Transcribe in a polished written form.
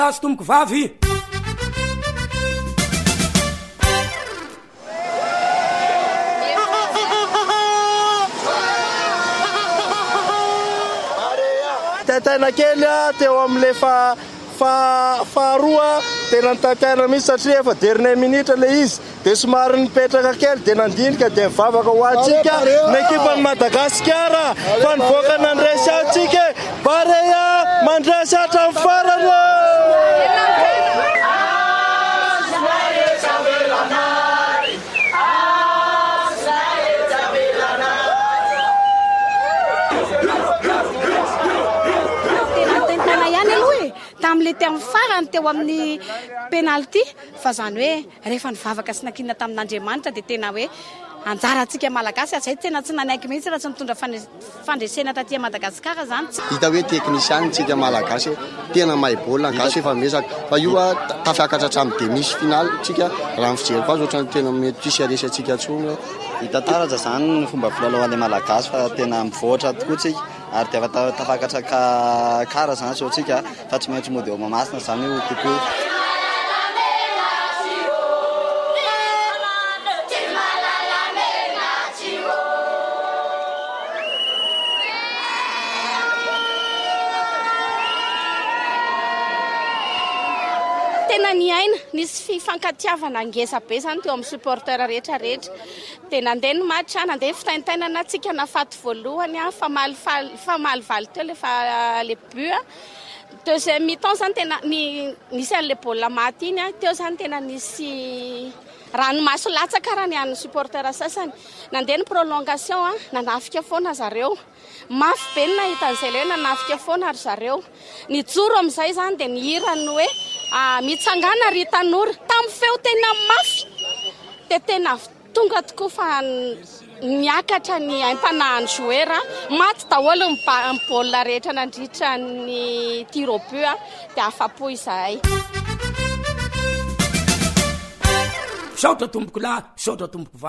Azo tomboko vavy. Tena kely teo am'le faharoa tena nitataina mihitsy satria efa dernier minitra le izy dia somary nipetraka kely dia nandinika dia mivavaka ho antsika ny ekipany Madagasikara fa nivoaka nandresy antsika Barea mandresy hatramin'ny farany. Tamile teo amin'ny farany teo amin'ny penalty fa zany hoe rehefa nivavaka sy nakinina tamin'Andriamanitra dia tena hoe anjara antsika malagasy azay tena tsy nanaiky mihitsy raha tsy nitondra fandresena taty Madagasikara zany. Hita hoe teknisiany tsika malagasy tena mahay baolina gasy efa mesaka fa io tafiakatra hatramin'ny demi final tsika raha fijery fa ohatrany tena mety tsisy aresy antsika tsony. Hita taratra zany ny fomba filalaovan'ny malagasy fa tena mivoatra tokoa tsika ary dia tafakatra kara zany so tsika fa tsy maintsy mody eo mamasina zany io kokoa. Tena ny aina nisy fifankatiavana ngesa be zany teo amin'ny supporter rehetra dia nandeha ny match nandeha fitaintainana antsika nafaty voalohany fa malivaly teo le but. Deuxième mi-temps zany tena nisy an'le baolina maty iny teo zany tena nisy ranomaso latsaka raha ny an'ny supporter sasany. Nandeha ny prolongation nanafika foana zareo mafy be ny nahita an'izay le nanafika foana ary zareo nijoro amin'izay zany dia nihirany hoe mitsangana ry tanora tamin'ny feo tena mafy dia tena tonga tokoa fa niakatra ny aim-panahin'ny joueur maty daholo ny baolina rehetra nandritra ny tir au but dia afapo izahay. Saotra tomboko lahy, saotra tomboko vavy.